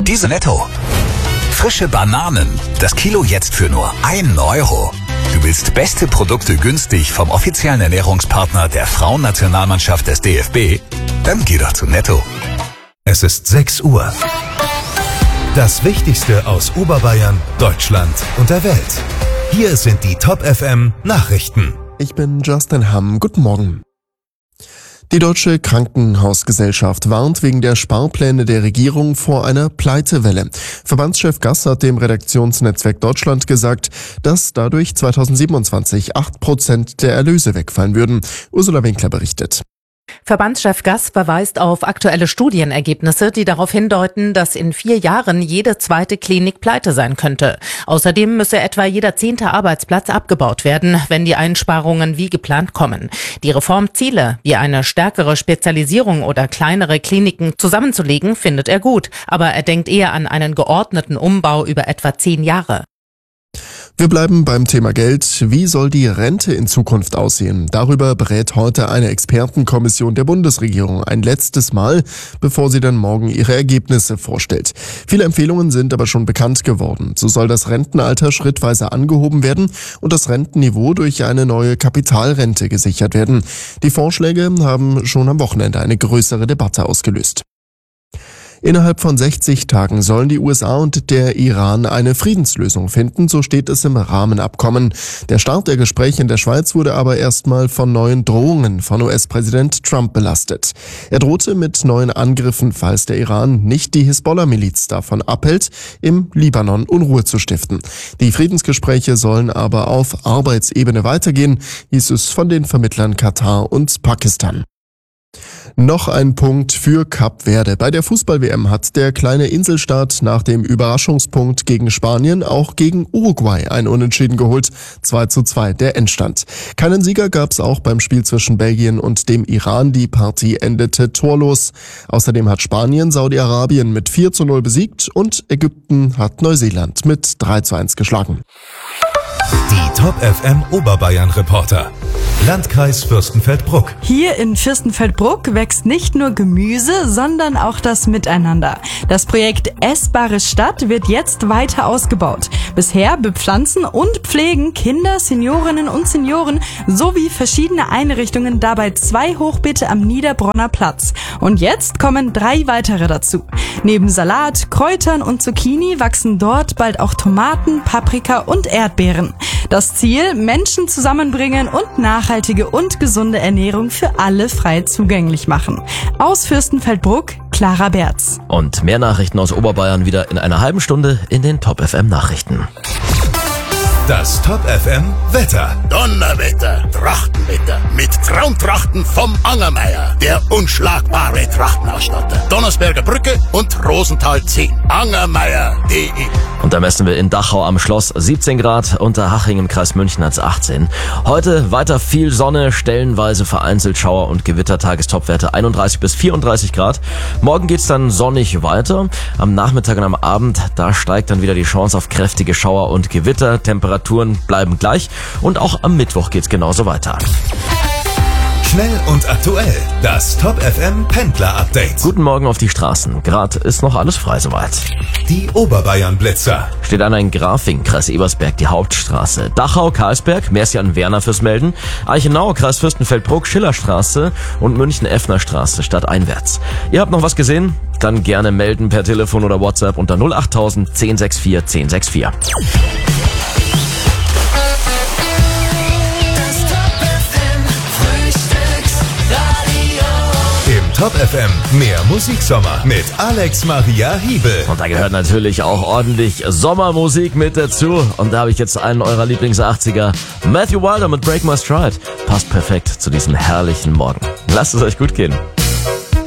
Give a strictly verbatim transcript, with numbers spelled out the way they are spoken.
Diese Netto. Frische Bananen. Das Kilo jetzt für nur ein Euro. Du willst beste Produkte günstig vom offiziellen Ernährungspartner der Frauennationalmannschaft des D F B? Dann geh doch zu Netto. Es ist sechs Uhr. Das Wichtigste aus Oberbayern, Deutschland und der Welt. Hier sind die Top F M Nachrichten. Ich bin Justin Hamm. Guten Morgen. Die Deutsche Krankenhausgesellschaft warnt wegen der Sparpläne der Regierung vor einer Pleitewelle. Verbandschef Gass hat dem Redaktionsnetzwerk Deutschland gesagt, dass dadurch zweitausendsiebenundzwanzig acht Prozent der Erlöse wegfallen würden. Ursula Winkler berichtet. Verbandschef Gass verweist auf aktuelle Studienergebnisse, die darauf hindeuten, dass in vier Jahren jede zweite Klinik pleite sein könnte. Außerdem müsse etwa jeder zehnte Arbeitsplatz abgebaut werden, wenn die Einsparungen wie geplant kommen. Die Reformziele, wie eine stärkere Spezialisierung oder kleinere Kliniken zusammenzulegen, findet er gut. Aber er denkt eher an einen geordneten Umbau über etwa zehn Jahre. Wir bleiben beim Thema Geld. Wie soll die Rente in Zukunft aussehen? Darüber berät heute eine Expertenkommission der Bundesregierung ein letztes Mal, bevor sie dann morgen ihre Ergebnisse vorstellt. Viele Empfehlungen sind aber schon bekannt geworden. So soll das Rentenalter schrittweise angehoben werden und das Rentenniveau durch eine neue Kapitalrente gesichert werden. Die Vorschläge haben schon am Wochenende eine größere Debatte ausgelöst. Innerhalb von sechzig Tagen sollen die U S A und der Iran eine Friedenslösung finden, so steht es im Rahmenabkommen. Der Start der Gespräche in der Schweiz wurde aber erstmal von neuen Drohungen von U S-Präsident Trump belastet. Er drohte mit neuen Angriffen, falls der Iran nicht die Hisbollah-Miliz davon abhält, im Libanon Unruhe zu stiften. Die Friedensgespräche sollen aber auf Arbeitsebene weitergehen, hieß es von den Vermittlern Katar und Pakistan. Noch ein Punkt für Kap Verde. Bei der Fußball-W M hat der kleine Inselstaat nach dem Überraschungspunkt gegen Spanien auch gegen Uruguay ein Unentschieden geholt. zwei zu zwei der Endstand. Keinen Sieger gab es auch beim Spiel zwischen Belgien und dem Iran. Die Partie endete torlos. Außerdem hat Spanien Saudi-Arabien mit vier zu null besiegt und Ägypten hat Neuseeland mit drei zu eins geschlagen. Die Top F M Oberbayern Reporter. Landkreis Fürstenfeldbruck. Hier in Fürstenfeldbruck wächst nicht nur Gemüse, sondern auch das Miteinander. Das Projekt Essbare Stadt wird jetzt weiter ausgebaut. Bisher bepflanzen und pflegen Kinder, Seniorinnen und Senioren sowie verschiedene Einrichtungen dabei zwei Hochbeete am Niederbronner Platz. Und jetzt kommen drei weitere dazu. Neben Salat, Kräutern und Zucchini wachsen dort bald auch Tomaten, Paprika und Erdbeeren. Das Ziel: Menschen zusammenbringen und nachhaltige und gesunde Ernährung für alle frei zugänglich machen. Aus Fürstenfeldbruck, Clara Berz. Und mehr Nachrichten aus Oberbayern wieder in einer halben Stunde in den Top F M Nachrichten. Das Top F M Wetter. Donnerwetter, Trachtenwetter mit Traumtrachten vom Angermeier, der unschlagbare Trachtenausstatter. Donnersberger Brücke und Rosenthal zehn. Angermeier punkt de. Und da messen wir in Dachau am Schloss siebzehn Grad, Unterhaching im Kreis München hat's achtzehn. Heute weiter viel Sonne, stellenweise vereinzelt Schauer und Gewitter, Tagestopwerte einunddreißig bis vierunddreißig Grad. Morgen geht's dann sonnig weiter. Am Nachmittag und am Abend, da steigt dann wieder die Chance auf kräftige Schauer und Gewitter. Temperaturen bleiben gleich und auch am Mittwoch geht's genauso weiter. Schnell und aktuell. Das Top F M Pendler Update. Guten Morgen auf die Straßen. Gerade ist noch alles frei soweit. Die Oberbayern Blitzer. Steht an ein Grafing, Kreis Ebersberg, die Hauptstraße. Dachau, Karlsberg, merci an Werner fürs Melden. Eichenau, Kreis Fürstenfeldbruck, Schillerstraße und München-Effner-Straße stadteinwärts. Ihr habt noch was gesehen? Dann gerne melden per Telefon oder WhatsApp unter null acht null null eins null sechs vier eins null sechs vier. Top F M, mehr Musiksommer mit Alex Maria Hiebel. Und da gehört natürlich auch ordentlich Sommermusik mit dazu. Und da habe ich jetzt einen eurer Lieblings-achtziger, Matthew Wilder mit Break My Stride. Passt perfekt zu diesem herrlichen Morgen. Lasst es euch gut gehen.